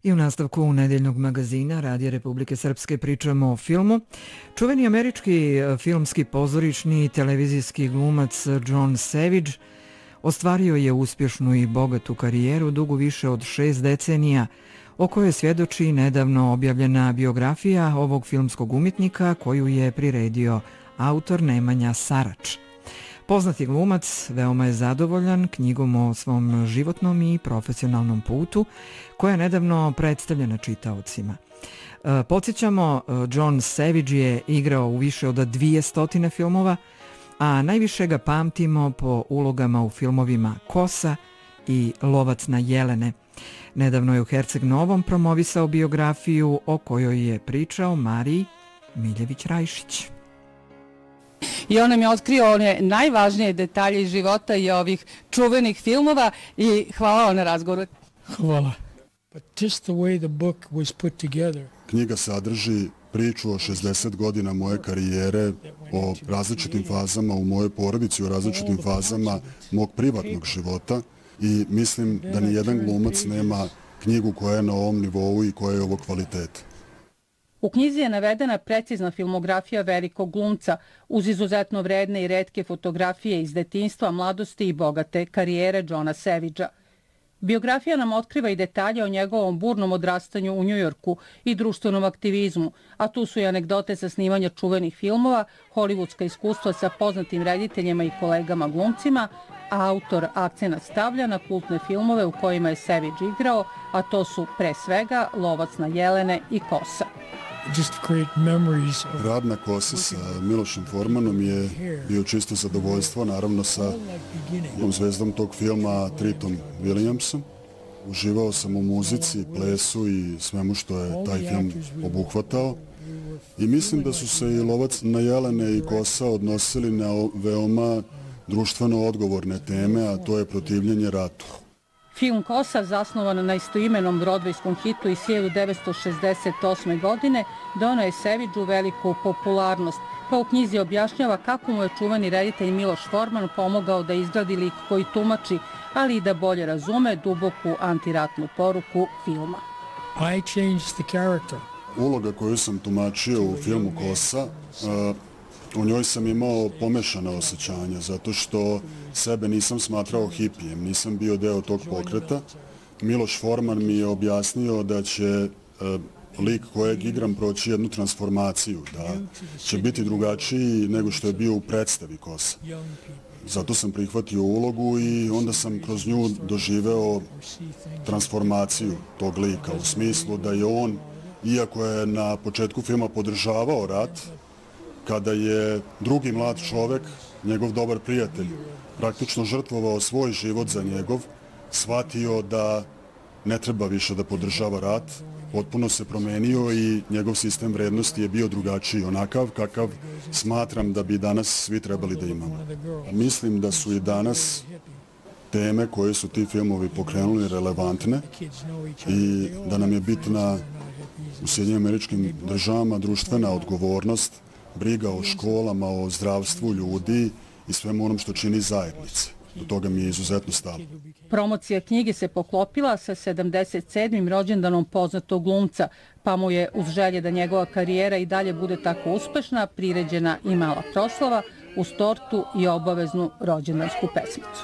I u nastavku nedeljnog magazina Radija Republike Srpske pričamo o filmu. Čuveni američki filmski pozorišni televizijski glumac John Savage ostvario je uspješnu i bogatu karijeru dugu više od 6 decenija, o kojoj svjedoči nedavno objavljena biografija ovog filmskog umjetnika koju je priredio autor Nemanja Sarač. Poznati glumac veoma je zadovoljan knjigom o svom životnom i profesionalnom putu, koja je nedavno predstavljena čitaocima. Podsjećamo, John Savage je igrao u više od 200 filmova, a najviše ga pamtimo po ulogama u filmovima Kosa i Lovac na jelene. Nedavno je u Herceg Novom promovisao biografiju o kojoj je pričao Mariji Miljević-Rajšić. I on nam je otkrio one najvažnije detalje iz života i ovih čuvenih filmova i hvala vam na razgovoru. Hvala. Knjiga sadrži priču o 60 godina moje karijere, o različitim fazama u mojoj porodici, o različitim fazama mog privatnog života i mislim da ni jedan glumac nema knjigu koja je na ovom nivou i koja je ovog kvaliteta. U knjizi je navedena precizna filmografija velikog glumca uz izuzetno vredne i retke fotografije iz detinjstva, mladosti i bogate karijere Johna Savagea. Biografija nam otkriva i detalje o njegovom burnom odrastanju u Njujorku i društvenom aktivizmu, a tu su i anegdote sa snimanja čuvenih filmova, hollywoodska iskustva sa poznatim rediteljima i kolegama glumcima, a autor akcenat stavlja na kultne filmove u kojima je Savage igrao, a to su pre svega Lovac na jelene i Kosa. Rad na Kosi sa Milošem Formanom je bio čisto zadovoljstvo, naravno sa zvezdom tog filma Tritom Williamsom. Uživao sam u muzici, plesu i svemu što je taj film obuhvatao. I mislim da su se i Lovac na jelene i Kosa odnosili na veoma društveno odgovorne teme, a to je protivljenje ratu. Film Kosa, zasnovan na istoimenom brodvejskom hitu iz 1968. godine, donao je Savageu veliku popularnost, pa u knjizi objašnjava kako mu je čuveni reditelj Miloš Forman pomogao da izgradi lik koji tumači, ali i da bolje razume duboku antiratnu poruku filma. Uloga koju sam tumačio u filmu Kosa, u njoj sam imao pomešana osjećanja, zato što sebe nisam smatrao hipijem, nisam bio deo tog pokreta. Miloš Forman mi je objasnio da će lik kojeg igram proći jednu transformaciju, da će biti drugačiji nego što je bio u predstavi Kosa. Zato sam prihvatio ulogu i onda sam kroz nju doživeo transformaciju tog lika, u smislu da je on, iako je na početku filma podržavao rat, kada je drugi mlad čovek, njegov dobar prijatelj, praktično žrtvovao svoj život za njegov, shvatio da ne treba više da podržava rat, potpuno se promenio i njegov sistem vrednosti je bio drugačiji, onakav kakav smatram da bi danas svi trebali da imamo. Mislim da su i danas teme koje su ti filmovi pokrenuli relevantne i da nam je bitna u Sjedinjenim Američkim Državama društvena odgovornost, briga o školama, o zdravstvu ljudi i svemu onom što čini zajednice. Do toga mi je izuzetno stalo. Promocija knjige se poklopila sa 77. rođendanom poznatog glumca, pa mu je uz želje da njegova karijera i dalje bude tako uspešna priređena i mala proslava uz tortu i obaveznu rođendansku pesmicu.